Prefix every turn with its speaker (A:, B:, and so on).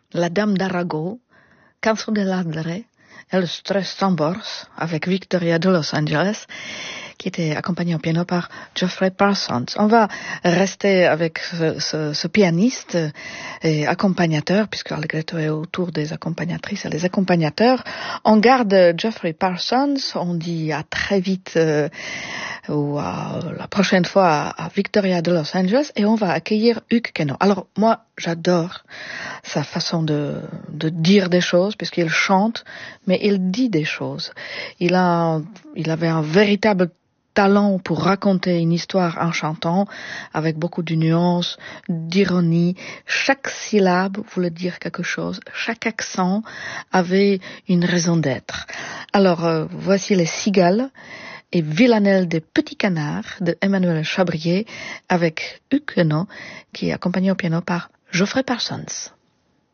A: La Dame d'Arago, Canzone dell'Adlere, El Stress Tambors, avec Victoria de Los Angeles, qui était accompagnée au piano par Geoffrey Parsons. On va rester avec ce pianiste et accompagnateur, puisque Allegretto est autour des accompagnatrices et des accompagnateurs. On garde Geoffrey Parsons, on dit à très vite ou la prochaine fois à Victoria de Los Angeles, et on va accueillir Hugues Queneau. Alors moi, j'adore sa façon de dire des choses, puisqu'il chante, mais il dit des choses. Il avait un véritable talent pour raconter une histoire en chantant, avec beaucoup de nuances, d'ironie. Chaque syllabe voulait dire quelque chose. Chaque accent avait une raison d'être. Alors, voici les cigales et Villanelle des petits canards de Emmanuel Chabrier avec Hugues Queneau, qui est accompagné au piano par Geoffrey Parsons.